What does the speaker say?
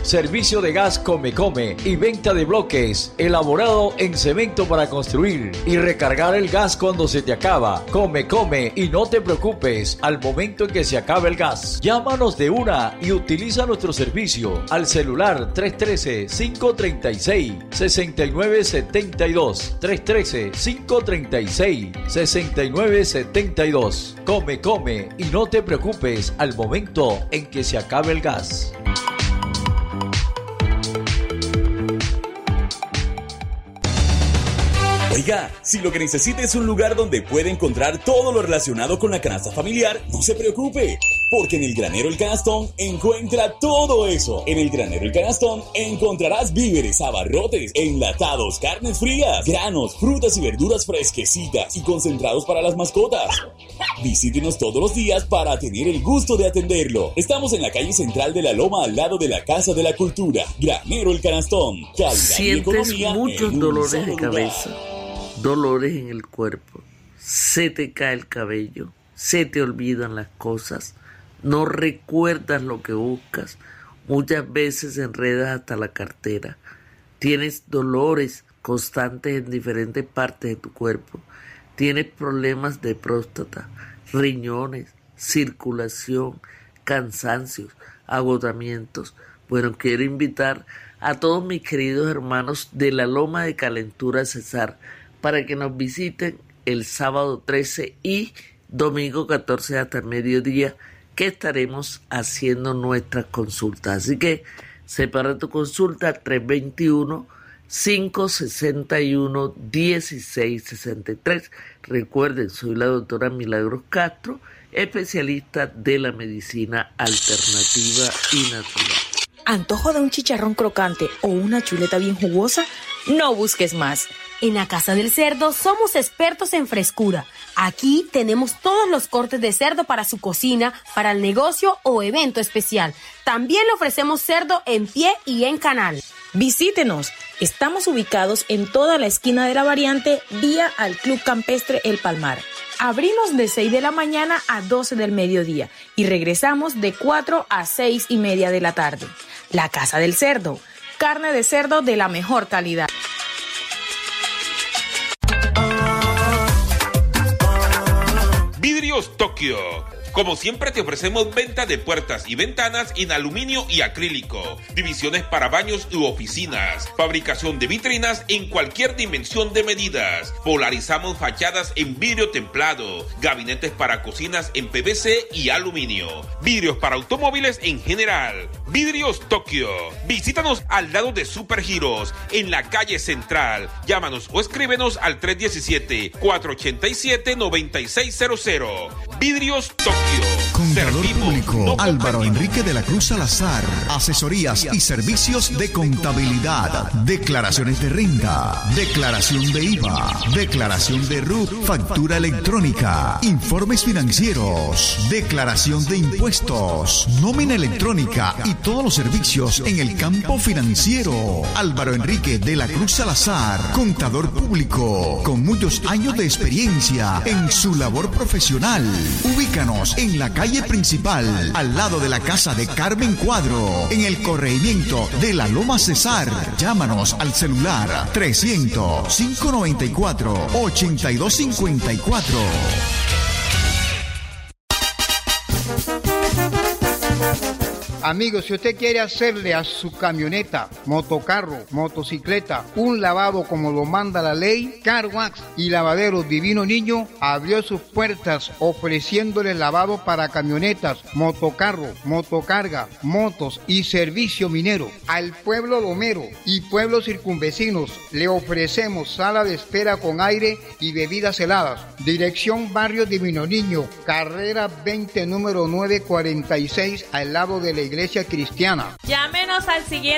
Servicio de gas Come y venta de bloques, elaborado en cemento para construir y recargar el gas cuando se te acaba. Come y no te preocupes al momento en que se acabe el gas. Llámanos de una y utiliza nuestro servicio al celular 313-536-6972. 313-536-6972. Come y no te preocupes al momento en que se acabe el gas. Oiga, si lo que necesita es un lugar donde puede encontrar todo lo relacionado con la canasta familiar, no se preocupe, porque en el Granero El Canastón encuentra todo eso. En el Granero El Canastón encontrarás víveres, abarrotes, enlatados, carnes frías, granos, frutas y verduras fresquecitas y concentrados para las mascotas. Visítenos todos los días para tener el gusto de atenderlo. Estamos en la calle central de La Loma, al lado de la Casa de la Cultura. Granero El Canastón. Calidad y economía. Sientes muchos dolores de cabeza, dolores en el cuerpo, se te cae el cabello, se te olvidan las cosas, no recuerdas lo que buscas, muchas veces enredas hasta la cartera, tienes dolores constantes en diferentes partes de tu cuerpo, tienes problemas de próstata, riñones, circulación, cansancios, agotamientos. Bueno, quiero invitar a todos mis queridos hermanos de la Loma de Calentura Cesar para que nos visiten el sábado 13 y domingo 14 hasta el mediodía, que estaremos haciendo nuestras consultas. Así que separa tu consulta al 321-561-1663. Recuerden, soy la doctora Milagros Castro, especialista de la medicina alternativa y natural. ¿Antojo de un chicharrón crocante o una chuleta bien jugosa? No busques más. En la Casa del Cerdo somos expertos en frescura. Aquí tenemos todos los cortes de cerdo para su cocina, para el negocio o evento especial. También le ofrecemos cerdo en pie y en canal. Visítenos. Estamos ubicados en toda la esquina de la variante, vía al Club Campestre El Palmar. Abrimos de 6 de la mañana a 12 del mediodía y regresamos de 4 a 6 y media de la tarde. La Casa del Cerdo. Carne de cerdo de la mejor calidad. Vidrios Tokio. Como siempre te ofrecemos venta de puertas y ventanas en aluminio y acrílico, divisiones para baños u oficinas, fabricación de vitrinas en cualquier dimensión de medidas, polarizamos fachadas en vidrio templado, gabinetes para cocinas en PVC y aluminio, vidrios para automóviles en general. Vidrios Tokio. Visítanos al lado de Supergiros, en la calle central. Llámanos o escríbenos al 317-487-9600. Vidrios Tokio. Contador Público Álvaro Enrique de la Cruz Salazar. Asesorías y servicios de contabilidad, declaraciones de renta, declaración de IVA, declaración de RUT, factura electrónica, informes financieros, declaración de impuestos, nómina electrónica y todos los servicios en el campo financiero. Álvaro Enrique de la Cruz Salazar, contador público con muchos años de experiencia en su labor profesional. Ubícanos en la calle principal, al lado de la casa de Carmen Cuadro, en el corregimiento de La Loma Cesar. Llámanos al celular 300-594-8254. Amigos, si usted quiere hacerle a su camioneta, motocarro, motocicleta, un lavado como lo manda la ley, Car Wax y Lavadero Divino Niño abrió sus puertas ofreciéndole lavado para camionetas, motocarro, motocarga, motos y servicio minero. Al pueblo lomero y pueblos circunvecinos le ofrecemos sala de espera con aire y bebidas heladas. Dirección Barrio Divino Niño, carrera 20, número 946, al lado de la iglesia cristiana. Llámenos al siguiente